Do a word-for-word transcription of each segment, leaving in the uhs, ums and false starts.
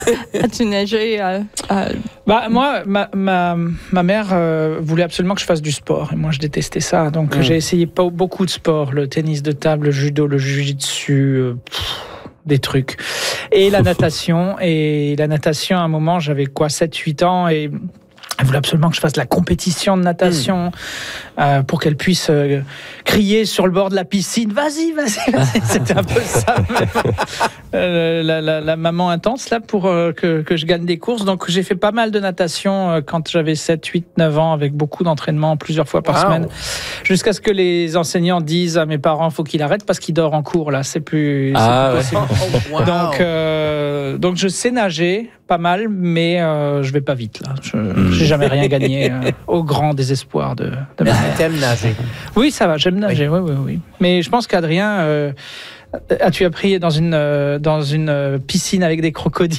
As-tu nagé à, à... Bah, moi, ma, ma, ma mère euh, voulait absolument que je fasse du sport. Et moi, je détestais ça. Donc, mmh. j'ai essayé pas, beaucoup de sports. Le tennis de table, le judo, le jiu-jitsu, euh, pff, des trucs. Et la natation. Et la natation, à un moment, j'avais quoi, sept huit ans. Et elle voulait absolument que je fasse de la compétition de natation mmh. euh, pour qu'elle puisse euh, crier sur le bord de la piscine. Vas-y, vas-y, vas-y. C'était un peu ça. euh, la, la, la maman intense là pour euh, que, que je gagne des courses. Donc j'ai fait pas mal de natation euh, quand j'avais sept, huit, neuf ans avec beaucoup d'entraînement plusieurs fois par wow. semaine. Jusqu'à ce que les enseignants disent à mes parents faut qu'il arrête parce qu'il dort en cours là. C'est plus, ah, c'est plus ouais. possible. Oh, wow. Donc, euh, donc je sais nager pas mal, mais euh, je vais pas vite là. Je, mmh. J'ai jamais rien gagné euh, au grand désespoir de, de ma mère. T'aimes nager? Oui, ça va, j'aime nager, oui, oui, oui. oui. Mais je pense qu'Adrien, euh, as-tu appris dans une, euh, dans une piscine avec des crocodiles?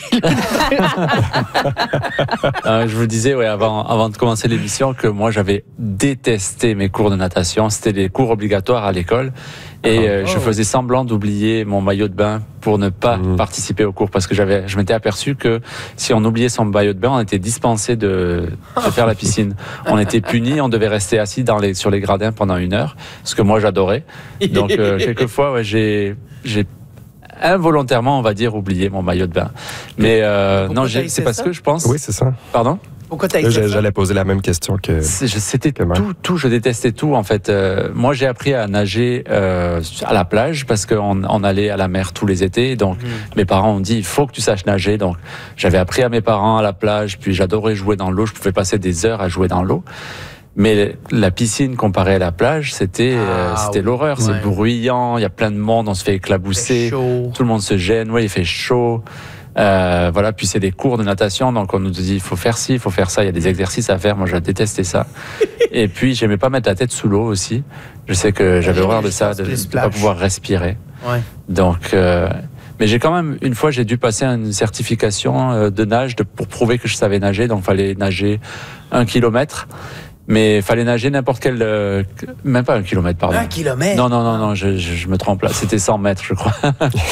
euh, Je vous disais, ouais, avant, avant de commencer l'émission, que moi j'avais détesté mes cours de natation. C'était les cours obligatoires à l'école. Et oh, euh, je faisais semblant d'oublier mon maillot de bain pour ne pas mmh. participer au cours parce que j'avais, je m'étais aperçu que si on oubliait son maillot de bain, on était dispensé de, de faire la piscine. On était puni, on devait rester assis dans les, sur les gradins pendant une heure, ce que moi j'adorais. Donc euh, quelquefois, ouais, j'ai, j'ai involontairement, on va dire, oublié mon maillot de bain. Mais euh, non, j'ai, c'est parce ça? que je pense. Oui, c'est ça. Pardon? Pourquoi t'as écrit ça? J'allais poser la même question que. C'était tout, tout, je détestais tout en fait. Euh, moi, j'ai appris à nager euh, à la plage parce qu'on on allait à la mer tous les étés. Donc, mmh. mes parents ont dit il faut que tu saches nager. Donc, j'avais appris à mes parents à la plage. Puis, j'adorais jouer dans l'eau. Je pouvais passer des heures à jouer dans l'eau. Mais la piscine comparée à la plage, c'était, ah, euh, c'était oui. l'horreur. Ouais. C'est bruyant. Il y a plein de monde. On se fait éclabousser. Tout le monde se gêne. Ouais, il fait chaud. Euh, voilà, puis c'est des cours de natation, donc on nous dit il faut faire ci, il faut faire ça, il y a des exercices à faire. Moi, je détestais ça. Et puis, j'aimais pas mettre la tête sous l'eau aussi. Je sais que j'avais horreur de ça, de ne pas pouvoir respirer. Ouais. Donc, euh, mais j'ai quand même, une fois, j'ai dû passer une certification de nage de, pour prouver que je savais nager. Donc, il fallait nager un kilomètre. Mais il fallait nager n'importe quel... Euh, même pas un kilomètre, pardon. Un kilomètre? Non, non, non, non je, je, je me trompe là. C'était cent mètres, je crois.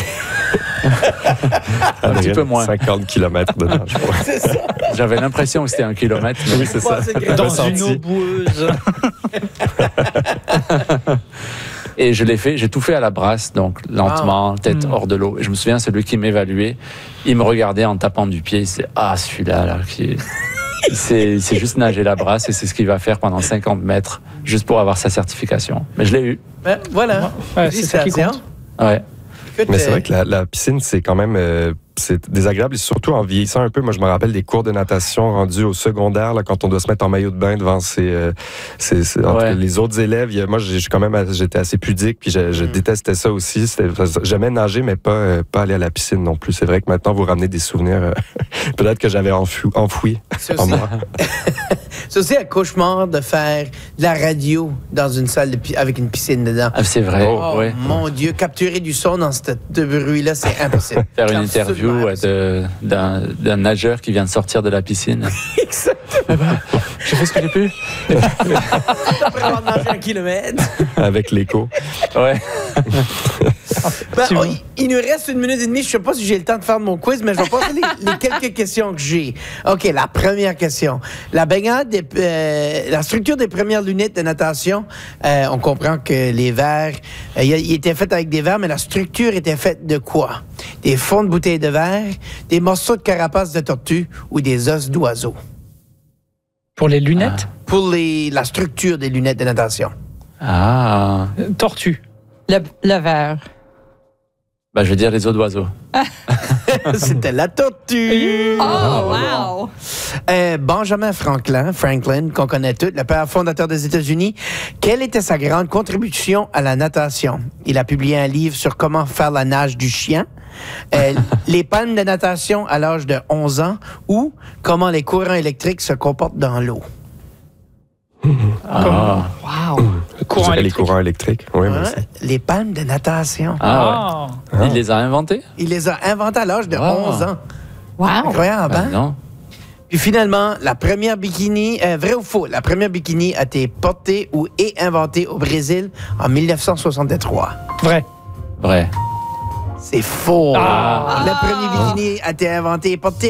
Un petit peu moins. cinquante kilomètres de nage, je crois. C'est ça. J'avais l'impression que c'était un kilomètre. Mais oui, c'est ça. Dans une eau boueuse. Et je l'ai fait, j'ai tout fait à la brasse, donc lentement, ah. tête mmh. hors de l'eau. Et je me souviens, celui qui m'évaluait, il me regardait en tapant du pied. Il disait « Ah, celui-là, là, qui... » C'est, c'est juste nager la brasse et c'est ce qu'il va faire pendant cinquante mètres juste pour avoir sa certification. Mais je l'ai eu. Ben, voilà. Ouais, c'est ça qui compte. Ouais. Écoute, mais c'est vrai que la, la piscine, c'est quand même euh, c'est désagréable et surtout en vieillissant un peu. Moi, je me rappelle des cours de natation rendus au secondaire là, quand on doit se mettre en maillot de bain devant ses, euh, ses, ses, ouais. les autres élèves. Moi, j'ai quand même j'étais assez pudique puis je, je mm. détestais ça aussi. J'aimais nager, mais pas euh, pas aller à la piscine non plus. C'est vrai que maintenant, vous ramenez des souvenirs euh, peut-être que j'avais enfouis enfoui en moi. C'est aussi un cauchemar de faire de la radio dans une salle de, avec une piscine dedans. Ah, c'est vrai. Oh, ouais. Mon Dieu, capturer du son dans ce bruit-là, c'est impossible. Faire une interview de, d'un, d'un nageur qui vient de sortir de la piscine. Exactement. J'ai fait ce que j'ai pu. Après avoir nagé un kilomètre. Avec l'écho. Ouais. Ben, oh, il nous reste une minute et demie. Je ne sais pas si j'ai le temps de faire mon quiz, mais je vais passer les, les quelques questions que j'ai. OK, la première question. La baignade, des, euh, la structure des premières lunettes de natation, euh, on comprend que les verres, euh, ils étaient faits avec des verres, mais la structure était faite de quoi? Des fonds de bouteilles de verre, des morceaux de carapace de tortue ou des os d'oiseau? Pour les lunettes? Ah. Pour les, la structure des lunettes de natation. Ah. Euh, tortue. Le, le verre. Ben, je veux dire les os d'oiseaux. C'était la tortue. Oh, wow! Euh, Benjamin Franklin, Franklin, qu'on connaît tous, le père fondateur des États-Unis, quelle était sa grande contribution à la natation? Il a publié un livre sur comment faire la nage du chien, euh, les palmes de natation à l'âge de onze ans ou comment les courants électriques se comportent dans l'eau. Ah. Wow! Courant les courants électriques. Oui, ouais, les palmes de natation. Ah, ouais. ah. Il les a inventées? Il les a inventées à l'âge de wow. onze ans. Wow! Incroyable, hein? Ben non. Puis finalement, la première bikini, euh, vrai ou faux, la première bikini a été portée ou est inventée au Brésil en dix-neuf cent soixante-trois. Vrai. Vrai. C'est faux. Ah. Le premier bikini a été inventé et porté